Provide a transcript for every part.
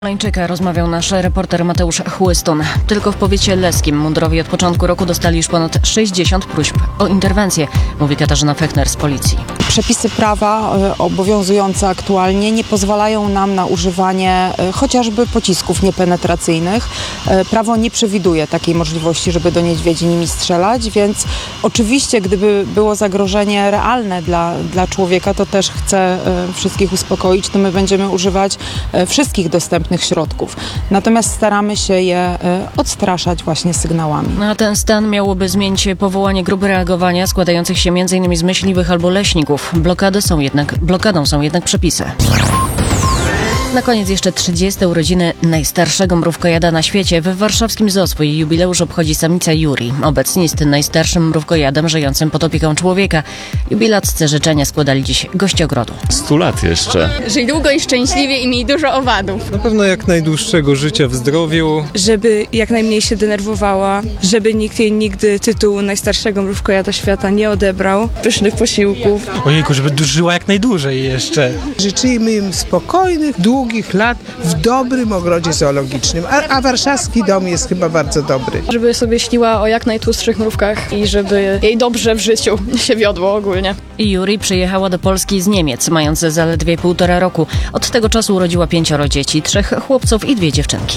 Polańczyka rozmawiał nasz reporter Mateusz Chłystun. Tylko w powiecie leskim mundurowi od początku roku dostali już ponad 60 próśb o interwencję, mówi Katarzyna Fechner z policji. Przepisy prawa obowiązujące aktualnie nie pozwalają nam na używanie chociażby pocisków niepenetracyjnych. Prawo nie przewiduje takiej możliwości, żeby do niedźwiedzi nimi strzelać, więc oczywiście gdyby było zagrożenie realne dla człowieka, to też chcę wszystkich uspokoić, to my będziemy używać wszystkich dostępnych środków. Natomiast staramy się je odstraszać właśnie sygnałami. A ten stan miałoby zmienić powołanie grup reagowania składających się m.in. z myśliwych albo leśników. Blokadą są jednak przepisy. Na koniec jeszcze 30. urodziny najstarszego mrówkojada na świecie. W warszawskim zoo swój jubileusz obchodzi samica Yuri. Obecnie jest najstarszym mrówkojadem żyjącym pod opieką człowieka. Jubilaccy życzenia składali dziś goście ogrodu. 100 lat jeszcze. Żyj długo i szczęśliwie i miej dużo owadów. Na pewno jak najdłuższego życia w zdrowiu. Żeby jak najmniej się denerwowała, żeby nikt jej nigdy tytułu najstarszego mrówkojada świata nie odebrał. Pysznych posiłków. Ojejku, żeby żyła jak najdłużej jeszcze. Życzymy im spokojnych, długich lat w dobrym ogrodzie zoologicznym, a warszawski dom jest chyba bardzo dobry. Żeby sobie śniła o jak najtłustszych mrówkach i żeby jej dobrze w życiu się wiodło ogólnie. I Yuri przyjechała do Polski z Niemiec, mając zaledwie 1,5 roku. Od tego czasu urodziła 5 dzieci, 3 chłopców i 2 dziewczynki.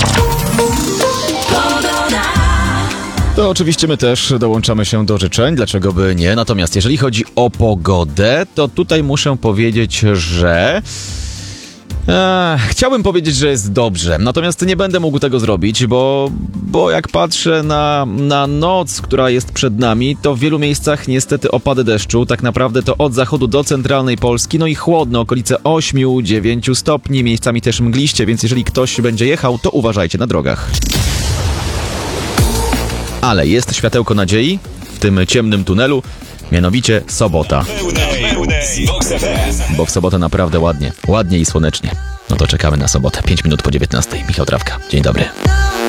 To oczywiście my też dołączamy się do życzeń, dlaczego by nie. Natomiast jeżeli chodzi o pogodę, to tutaj muszę powiedzieć, że... chciałbym powiedzieć, że jest dobrze, natomiast nie będę mógł tego zrobić, bo jak patrzę na noc, która jest przed nami, to w wielu miejscach niestety opady deszczu, tak naprawdę to od zachodu do centralnej Polski, no i chłodno, okolice 8-9 stopni, miejscami też mgliście, więc jeżeli ktoś będzie jechał, to uważajcie na drogach. Ale jest światełko nadziei w tym ciemnym tunelu, mianowicie sobota. Bo w sobotę naprawdę ładnie i słonecznie. No to czekamy na sobotę. 5 minut po 19. Michał Trawka. Dzień dobry.